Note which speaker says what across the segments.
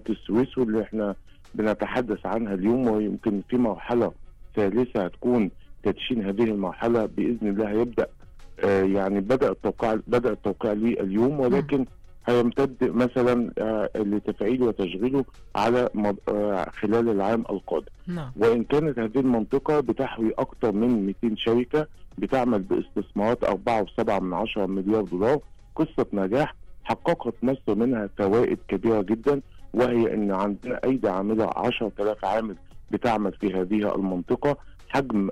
Speaker 1: السويس واللي احنا بنتحدث عنها اليوم، ويمكن في مرحلة ثالثة هتكون تدشين هذه المرحلة بإذن الله. هيبدأ يعني بدأ التوقيع ليه اليوم، ولكن هيمتد مثلا لتفعيله وتشغيله على خلال العام القادم. وإن كانت هذه المنطقة بتحوي أكثر من 200 شركة بتعمل باستثمارات 4.7 مليار دولار، قصة نجاح حققت مصر منها فوائد كبيرة جدا، وهي أن عندنا أيدي عاملة 10,000 عامل بتعمل في هذه المنطقة، حجم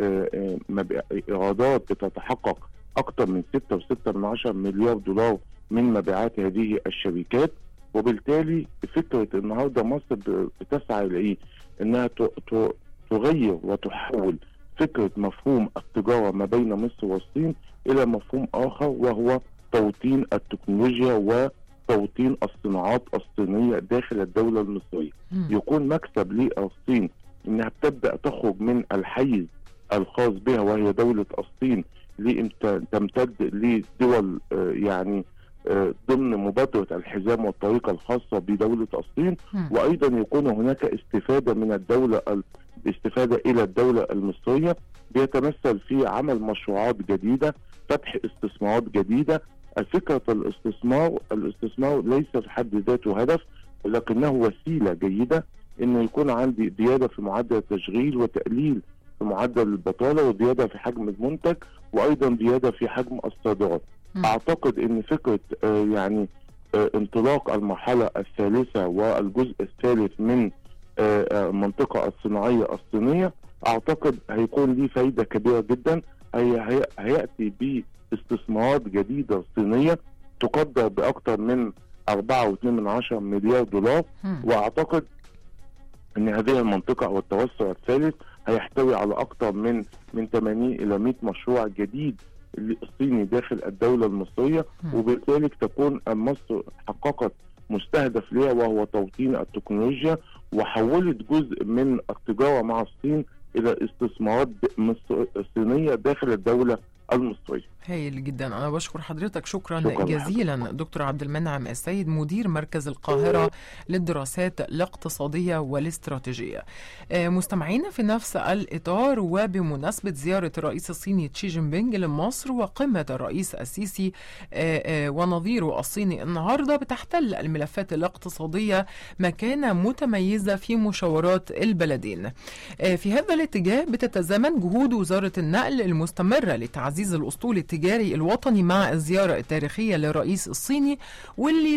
Speaker 1: إيرادات بتتحقق أكثر من 6.6 مليار دولار من مبيعات هذه الشركات. وبالتالي فكرة النهاردة مصر بتسعى لإيه؟ إنها تغير وتحول فكرة مفهوم التجارة ما بين مصر والصين إلى مفهوم آخر، وهو توطين التكنولوجيا وتوطين الصناعات الصينية داخل الدولة المصرية. يكون مكسب للصين إنها بتبدأ تخرج من الحيز الخاص بها وهي دولة الصين تمتد لدول يعني ضمن مبادرة الحزام والطريقة الخاصة بدولة الصين، وأيضا يكون هناك استفادة من استفادة إلى الدولة المصرية بيتمثل في عمل مشروعات جديدة، فتح استثمارات جديدة. فكرة الاستثمار ليس في حد ذاته هدف، ولكنه وسيلة جيدة إنه يكون عندي زيادة في معدل التشغيل وتقليل في معدل البطالة وزيادة في حجم المنتج وأيضا زيادة في حجم الصادرات. أعتقد أن فكرة يعني انطلاق المرحلة الثالثة والجزء الثالث من المنطقة الصناعية الصينية أعتقد هيكون ليه فايدة كبيرة جدا. هيأتي باستثمارات جديدة صينية تقدر بأكثر من 4.2 مليار دولار، وأعتقد أن هذه المنطقة أو التوسع الثالث هيحتوي على أكثر من 80 إلى 100 مشروع جديد الصيني داخل الدولة المصرية، وبالتالي تكون مصر حققت مستهدف لها وهو توطين التكنولوجيا، وحولت جزء من التجارة مع الصين إلى استثمارات صينية داخل الدولة المصرية.
Speaker 2: هايل جدا، أنا بشكر حضرتك شكرا جزيلا دكتور عبد المنعم السيد، مدير مركز القاهرة للدراسات الاقتصادية والاستراتيجية. مستمعينا في نفس الإطار وبمناسبة زيارة الرئيس الصيني شي جين بينج لمصر وقمة الرئيس السيسي ونظيره الصيني النهاردة، بتحتل الملفات الاقتصادية مكانة متميزة في مشاورات البلدين. في هذا الاتجاه بتتزامن جهود وزارة النقل المستمرة لتعزيز الأسطول التجاري الوطني مع الزيارة التاريخية للرئيس الصيني، واللي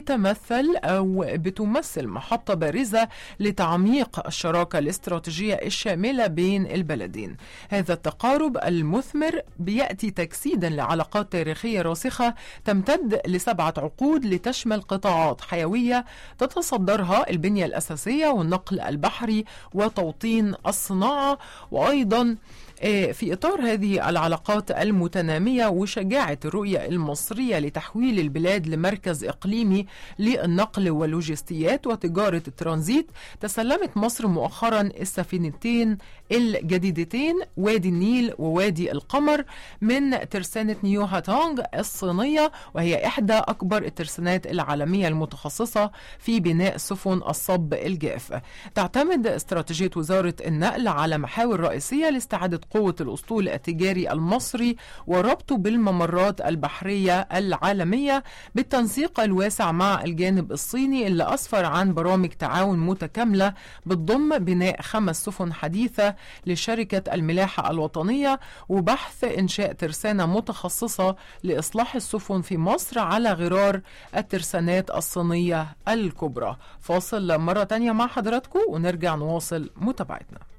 Speaker 2: بتمثل محطة بارزة لتعميق الشراكة الاستراتيجية الشاملة بين البلدين. هذا التقارب المثمر بيأتي تجسيدا لعلاقات تاريخية راسخة تمتد ل7 عقود لتشمل قطاعات حيوية تتصدرها البنية الأساسية والنقل البحري وتوطين الصناعة. وأيضا في إطار هذه العلاقات المتنامية وشجاعة الرؤية المصرية لتحويل البلاد لمركز إقليمي للنقل واللوجستيات وتجارة الترانزيت، تسلمت مصر مؤخرا السفينتين الجديدتين وادي النيل ووادي القمر من ترسانة نيو هاتونغ الصينية، وهي إحدى أكبر الترسانات العالمية المتخصصة في بناء سفن الصب الجاف. تعتمد استراتيجية وزارة النقل على محاور رئيسية لاستعادة قوة الأسطول التجاري المصري وربطه بالممرات البحرية العالمية بالتنسيق الواسع مع الجانب الصيني، اللي أسفر عن برامج تعاون متكاملة بتضم بناء 5 سفن حديثة لشركة الملاحة الوطنية وبحث إنشاء ترسانة متخصصة لإصلاح السفن في مصر على غرار الترسانات الصينية الكبرى. فاصل مرة تانية مع حضراتكم ونرجع نواصل متابعتنا.